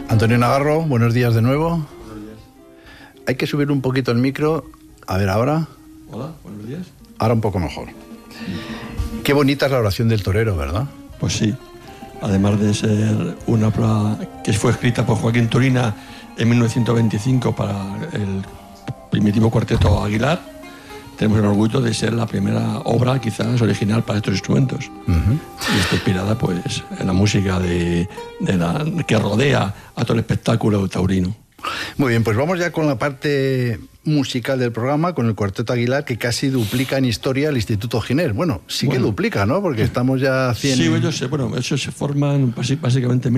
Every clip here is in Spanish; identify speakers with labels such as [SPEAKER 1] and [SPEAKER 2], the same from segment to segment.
[SPEAKER 1] Antonio Navarro, buenos días de nuevo.
[SPEAKER 2] Buenos días.
[SPEAKER 1] Hay que subir un poquito el micro. A ver, ahora.
[SPEAKER 2] Hola, buenos días.
[SPEAKER 1] Ahora un poco mejor. Qué bonita es la oración del torero, ¿verdad?
[SPEAKER 2] Pues sí. Además de ser una obra que fue escrita por Joaquín Turina en 1925 para el primitivo cuarteto Aguilar, tenemos el orgullo de ser la primera obra quizás original para estos instrumentos. Y está inspirada pues en la música que rodea a todo el espectáculo taurino.
[SPEAKER 1] Muy bien, pues vamos ya con la parte musical del programa, con el Cuarteto Aguilar, que casi duplica en historia el Instituto Giner. Bueno, sí que duplica, ¿no? Porque estamos ya 100...
[SPEAKER 2] Sí, ellos se forman básicamente en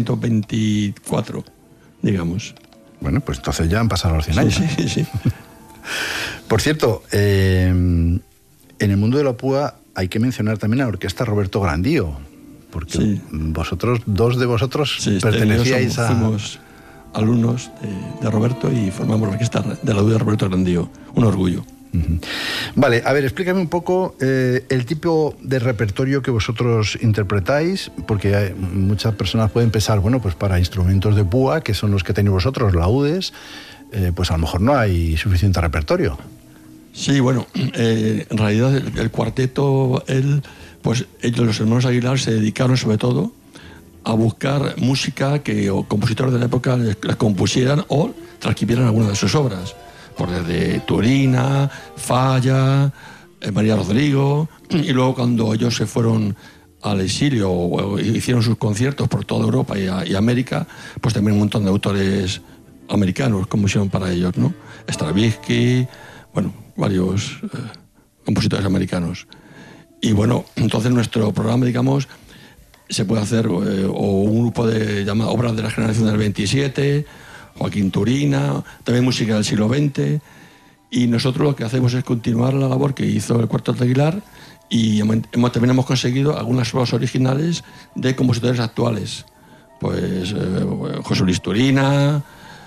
[SPEAKER 2] 1924, digamos.
[SPEAKER 1] Bueno, pues entonces ya han pasado los 100 años.
[SPEAKER 2] Sí.
[SPEAKER 1] Por cierto, en el mundo de la púa hay que mencionar también a la orquesta Roberto Grandío, porque dos de vosotros pertenecíais a...
[SPEAKER 2] Fuimos alumnos de Roberto y formamos la orquesta de la UD de Roberto Grandío. Un orgullo.
[SPEAKER 1] Vale, a ver, explícame un poco el tipo de repertorio que vosotros interpretáis, porque muchas personas pueden pensar, bueno, pues para instrumentos de púa, que son los que tenéis vosotros, laúdes, pues a lo mejor no hay suficiente repertorio.
[SPEAKER 2] Sí, bueno, en realidad el cuarteto, ellos, los hermanos Aguilar, se dedicaron sobre todo a buscar música que compositores de la época les compusieran o transcribieran alguna de sus obras. Por desde Turina, Falla, María Rodrigo, y luego cuando ellos se fueron al exilio o hicieron sus conciertos por toda Europa y América, pues también un montón de autores americanos compusieron para ellos, ¿no? Stravinsky, bueno, varios compositores americanos. Y bueno, entonces nuestro programa, digamos, se puede hacer o un grupo de llamadas obras de la generación del 27, Joaquín Turina, también música del siglo XX, y nosotros lo que hacemos es continuar la labor que hizo el Cuarteto Aguilar y también hemos conseguido algunas obras originales de compositores actuales, pues José Luis Turina,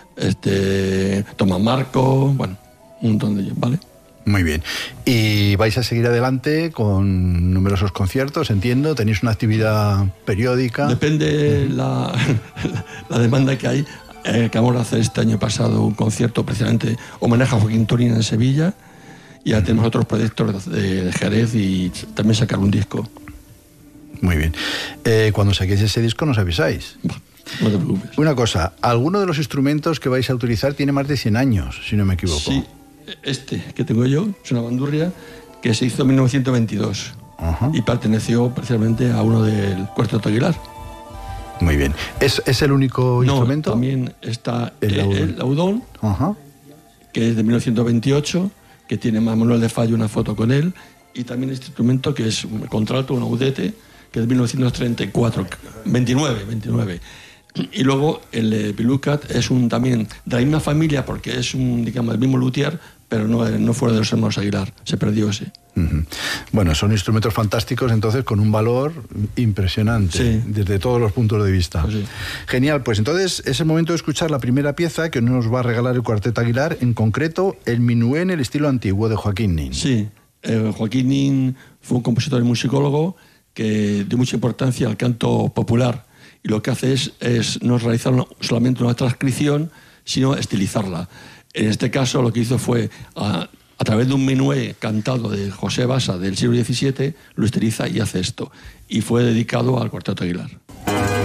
[SPEAKER 2] Tomás Marco, bueno, un montón de ellos, ¿vale?
[SPEAKER 1] Muy bien. ¿Y vais a seguir adelante con numerosos conciertos, entiendo? ¿Tenéis una actividad periódica?
[SPEAKER 2] Depende la demanda que hay. Acabamos de hacer este año pasado un concierto precisamente homenaje a Joaquín Turina en Sevilla, y ya tenemos otros proyectos de Jerez y también sacar un disco.
[SPEAKER 1] Muy bien. Cuando saquéis ese disco nos avisáis.
[SPEAKER 2] No te preocupes.
[SPEAKER 1] Una cosa, alguno de los instrumentos que vais a utilizar tiene más de 100 años, si no me equivoco.
[SPEAKER 2] Sí, este que tengo yo es una bandurria que se hizo en 1922 y perteneció precisamente a uno del Cuarteto Aguilar.
[SPEAKER 1] Muy bien. ¿Es el único instrumento?
[SPEAKER 2] También está el laudón, que es de 1928, que tiene Manuel de Falla una foto con él, y también este instrumento que es un contralto, un audete, que es de 1934, 29. Y luego el Pilucat es también de la misma familia, porque es digamos, el mismo luthier, pero no fuera de los hermanos Aguilar, se perdió ese.
[SPEAKER 1] Bueno, son instrumentos fantásticos, entonces, con un valor impresionante, desde todos los puntos de vista.
[SPEAKER 2] Pues sí.
[SPEAKER 1] Genial, pues entonces es el momento de escuchar la primera pieza que nos va a regalar el Cuarteto Aguilar, en concreto, el Minué en el estilo antiguo de Joaquín Nin.
[SPEAKER 2] Sí, Joaquín Nin fue un compositor y musicólogo que dio mucha importancia al canto popular, y lo que hace es no realizar solamente una transcripción, sino estilizarla. En este caso lo que hizo fue, a través de un minué cantado de José Basa del siglo XVII, lo estiliza y hace esto. Y fue dedicado al Cuarteto Aguilar.